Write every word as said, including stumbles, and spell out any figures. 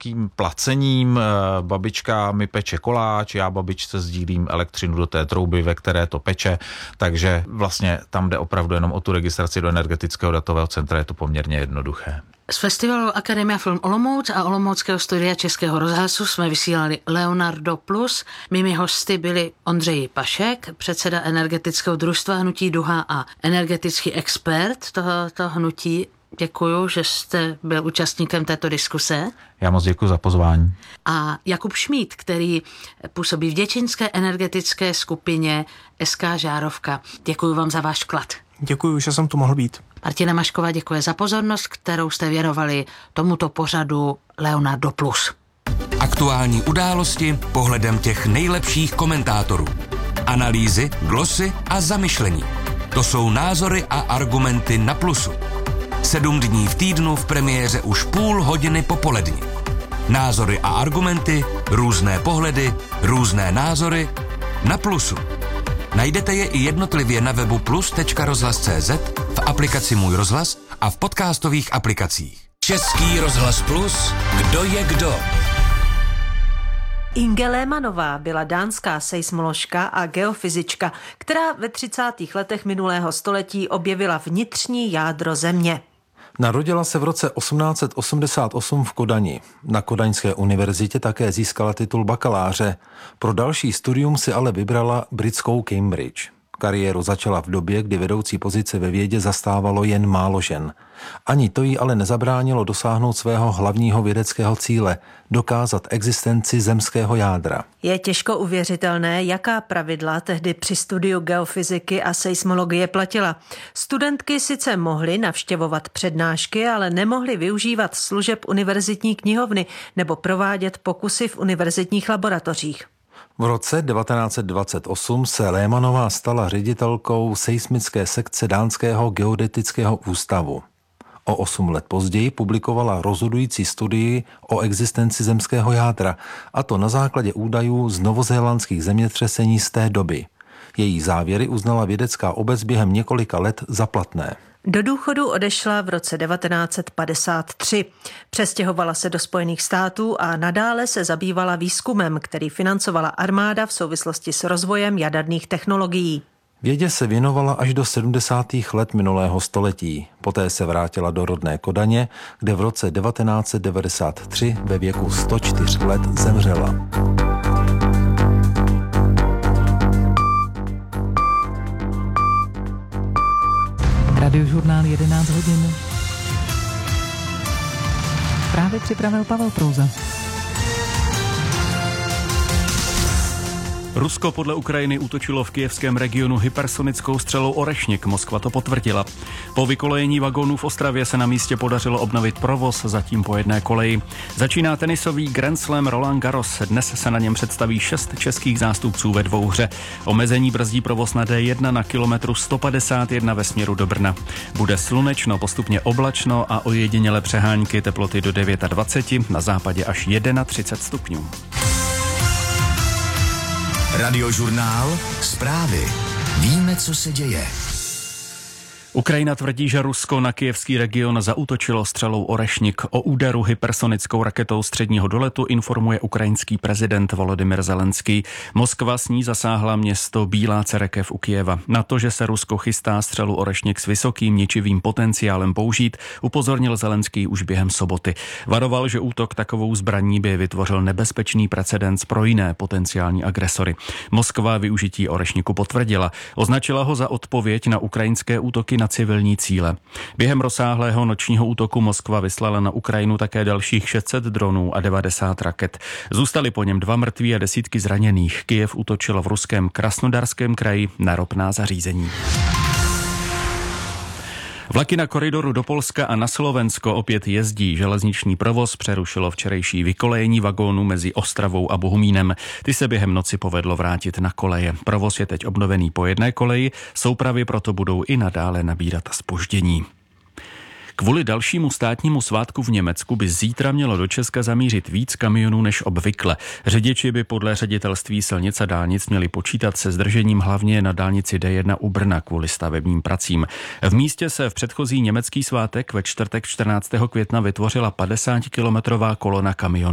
nějakým placením. Babička mi peče koláč, já babičce sdílím elektřinu do té trouby, ve které to peče, takže vlastně tam jde opravdu jenom o tu registraci do energetického datového centra, je to poměrně jednoduché. Z festivalu Akademia Film Olomouc a Olomouckého studia Českého rozhlasu jsme vysílali Leonardo Plus. Mými hosty byli Ondřej Pašek, předseda energetického družstva Hnutí Duha a energetický expert tohoto hnutí. Děkuju, že jste byl účastníkem této diskuse. Já moc děkuji za pozvání. A Jakub Šmíd, který působí v děčínské energetické skupině S K Žárovka. Děkuji vám za váš vklad. Děkuji, že jsem tu mohl být. Martina Mašková děkuje za pozornost, kterou jste věnovali tomuto pořadu Leonardo Plus. Aktuální události pohledem těch nejlepších komentátorů. Analýzy, glosy a zamyšlení. To jsou názory a argumenty na Plusu. Sedm dní v týdnu v premiéře už půl hodiny popolední. Názory a argumenty, různé pohledy, různé názory na Plusu. Najdete je i jednotlivě na webu plus tečka rozhlas tečka cé zet, v aplikaci Můj rozhlas a v podcastových aplikacích. Český rozhlas Plus, kdo je kdo? Inge Lehmannová byla dánská seismoložka a geofyzička, která ve třicátých letech minulého století objevila vnitřní jádro Země. Narodila se v roce osmnáct set osmdesát osm v Kodani. Na Kodaňské univerzitě také získala titul bakaláře. Pro další studium si ale vybrala britskou Cambridge. Kariéru začala v době, kdy vedoucí pozice ve vědě zastávalo jen málo žen. Ani to jí ale nezabránilo dosáhnout svého hlavního vědeckého cíle – dokázat existenci zemského jádra. Je těžko uvěřitelné, jaká pravidla tehdy při studiu geofyziky a seismologie platila. Studentky sice mohly navštěvovat přednášky, ale nemohly využívat služeb univerzitní knihovny nebo provádět pokusy v univerzitních laboratořích. V roce devatenáct set dvacet osm se Lehmannová stala ředitelkou seismické sekce Dánského geodetického ústavu. O osm let později publikovala rozhodující studii o existenci zemského jádra, a to na základě údajů z novozélandských zemětřesení z té doby. Její závěry uznala vědecká obec během několika let za platné. Do důchodu odešla v roce devatenáct set padesát tři. Přestěhovala se do Spojených států a nadále se zabývala výzkumem, který financovala armáda v souvislosti s rozvojem jaderných technologií. Vědě se věnovala až do sedmdesátých let minulého století. Poté se vrátila do rodné Kodaně, kde v roce devatenáct set devadesát tři ve věku sto čtyř let zemřela. Radiožurnál jedenáct hodin. Právě připravil Pavel Prouza. Rusko podle Ukrajiny útočilo v kyjevském regionu hypersonickou střelou Orešnik, Moskva to potvrdila. Po vykolejení vagónů v Ostravě se na místě podařilo obnovit provoz, zatím po jedné koleji. Začíná tenisový Grand Slam Roland Garros, dnes se na něm představí šest českých zástupců ve dvouhře. Omezení brzdí provoz na D jedna na kilometru sto padesát jedna ve směru do Brna. Bude slunečno, postupně oblačno a ojediněle přehánky, teploty do dvacet devět, na západě až třicet jedna stupňů. Radiožurnál, zprávy. Víme, co se děje. Ukrajina tvrdí, že Rusko na kyjevský region zaútočilo střelou Orešnik. O úderu hypersonickou raketou středního doletu informuje ukrajinský prezident Volodymyr Zelenský. Moskva s ní zasáhla město Bílá Cerekev u Kyjeva. Na to, že se Rusko chystá střelu Orešnik s vysokým ničivým potenciálem použít, upozornil Zelenský už během soboty. Varoval, že útok takovou zbraní by vytvořil nebezpečný precedens pro jiné potenciální agresory. Moskva využití Orešniku potvrdila. Označila ho za odpověď na ukrajinské útoky na civilní cíle. Během rozsáhlého nočního útoku Moskva vyslala na Ukrajinu také dalších šest set dronů a devadesát raket. Zůstali po něm dva mrtví a desítky zraněných. Kyjev útočil v ruském Krasnodarském kraji na ropná zařízení. Vlaky na koridoru do Polska a na Slovensko opět jezdí. Železniční provoz přerušilo včerejší vykolejení vagónů mezi Ostravou a Bohumínem. Ty se během noci povedlo vrátit na koleje. Provoz je teď obnovený po jedné koleji, soupravy proto budou i nadále nabírat zpoždění. Kvůli dalšímu státnímu svátku v Německu by zítra mělo do Česka zamířit víc kamionů než obvykle. Řidiči by podle ředitelství silnic a dálnic měli počítat se zdržením hlavně na dálnici D jedna u Brna kvůli stavebním pracím. V místě se v předchozí německý svátek ve čtvrtek čtrnáctého května vytvořila padesátikilometrová kolona kamionů.